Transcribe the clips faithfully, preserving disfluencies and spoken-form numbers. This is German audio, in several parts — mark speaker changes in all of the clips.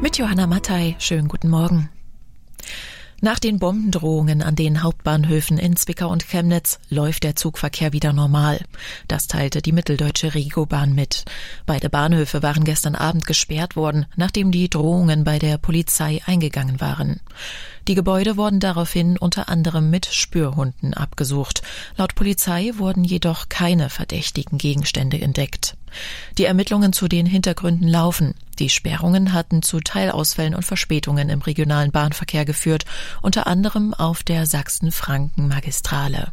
Speaker 1: Mit Johanna Mattei, schönen guten Morgen. Nach den Bombendrohungen an den Hauptbahnhöfen in Zwickau und Chemnitz läuft der Zugverkehr wieder normal. Das teilte die Mitteldeutsche Regobahn mit. Beide Bahnhöfe waren gestern Abend gesperrt worden, nachdem die Drohungen bei der Polizei eingegangen waren. Die Gebäude wurden daraufhin unter anderem mit Spürhunden abgesucht. Laut Polizei wurden jedoch keine verdächtigen Gegenstände entdeckt. Die Ermittlungen zu den Hintergründen laufen. Die Sperrungen hatten zu Teilausfällen und Verspätungen im regionalen Bahnverkehr geführt, unter anderem auf der Sachsen-Franken-Magistrale.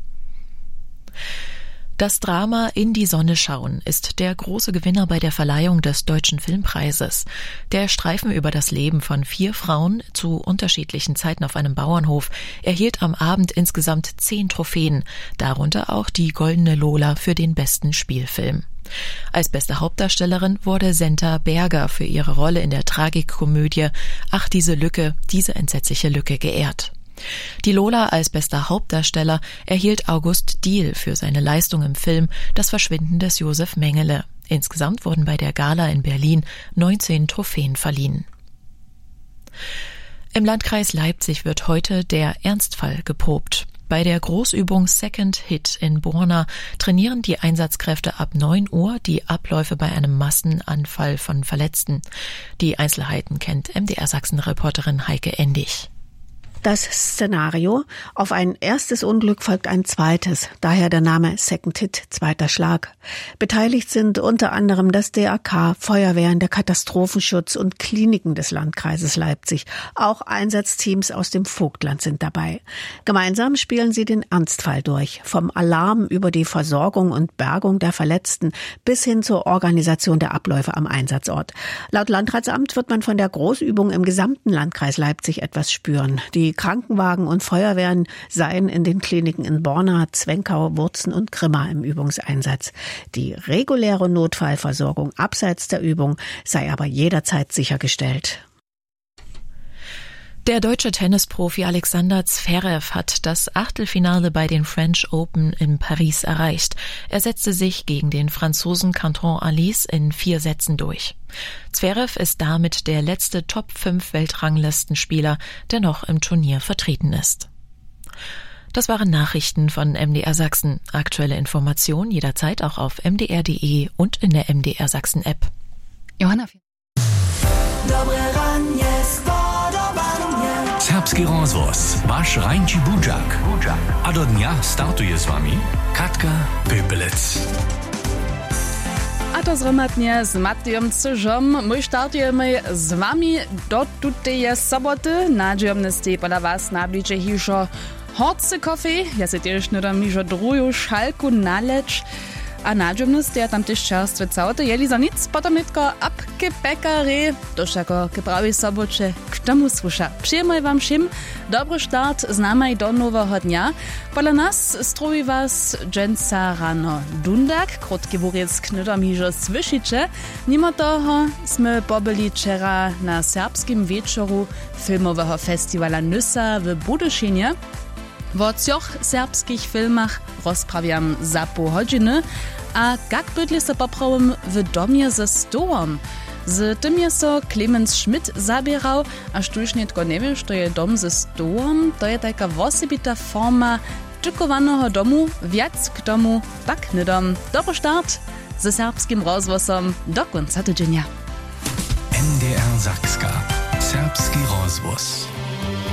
Speaker 1: Das Drama In die Sonne schauen ist der große Gewinner bei der Verleihung des Deutschen Filmpreises. Der Streifen über das Leben von vier Frauen zu unterschiedlichen Zeiten auf einem Bauernhof erhielt am Abend insgesamt zehn Trophäen, darunter auch die Goldene Lola für den besten Spielfilm. Als beste Hauptdarstellerin wurde Senta Berger für ihre Rolle in der Tragikkomödie Ach, diese Lücke, diese entsetzliche Lücke geehrt. Die Lola als bester Hauptdarsteller erhielt August Diehl für seine Leistung im Film Das Verschwinden des Josef Mengele. Insgesamt wurden bei der Gala in Berlin neunzehn Trophäen verliehen. Im Landkreis Leipzig wird heute der Ernstfall geprobt. Bei der Großübung Second Hit in Borna trainieren die Einsatzkräfte ab neun Uhr die Abläufe bei einem Massenanfall von Verletzten. Die Einzelheiten kennt M D R Sachsen-Reporterin Heike Endig.
Speaker 2: Das Szenario: Auf ein erstes Unglück folgt ein zweites, daher der Name Second Hit, zweiter Schlag. Beteiligt sind unter anderem das D A K, Feuerwehren, der Katastrophenschutz und Kliniken des Landkreises Leipzig. Auch Einsatzteams aus dem Vogtland sind dabei. Gemeinsam spielen sie den Ernstfall durch, vom Alarm über die Versorgung und Bergung der Verletzten bis hin zur Organisation der Abläufe am Einsatzort. Laut Landratsamt wird man von der Großübung im gesamten Landkreis Leipzig etwas spüren. Die Die Krankenwagen und Feuerwehren seien in den Kliniken in Borna, Zwenkau, Wurzen und Grimma im Übungseinsatz. Die reguläre Notfallversorgung abseits der Übung sei aber jederzeit sichergestellt.
Speaker 1: Der deutsche Tennisprofi Alexander Zverev hat das Achtelfinale bei den French Open in Paris erreicht. Er setzte sich gegen den Franzosen Canton Alice in vier Sätzen durch. Zverev ist damit der letzte Top fünf Weltranglistenspieler, der noch im Turnier vertreten ist. Das waren Nachrichten von M D R Sachsen. Aktuelle Informationen jederzeit auch auf m d r punkt d e und in der M D R Sachsen App.
Speaker 3: Johanna.
Speaker 4: Serbski rozvoz, vaš Rajnči Budžak. A do dňa startuje s vami Katka Pöpelec.
Speaker 3: A to zhromadnie z Matejom Cyžom. My startujemy z wami do tutej soboty. Nadziejem ste poda was najbliżej hižo horce kofy. Ja se tiež nedam hižo druju šalku naleč. A nadziejem ste tam tiež čerstve całte. Jeli za nic, potom netko apke pekary. Tož ako ke prawej sobocie k tomu słuša. Przyjemaj wam všim dobry start z nami do nowego dnia. Pola nas stroji was dżęca rano dundak. Krótki wóriec knydom hižo słyszycie. Mimo toho sme pobyli wczera na serbskim wieczoru filmowego festiwala Nysa w Budyszynie. O trzech serbskich filmach rozprawiam za pół godziny, a jak bydli se poprawim w domie ze stołom. Z tym je so Clemens Schmidt zabierał, a sztuś netko nie wiesz, to je dom ze stołom, to je taka osobita forma tykowanego domu, wiac k domu, tak nydom. Dobry start ze serbskim rozwosom do końca tydzienia.
Speaker 4: M D R Sakska. Serbski rozvoz.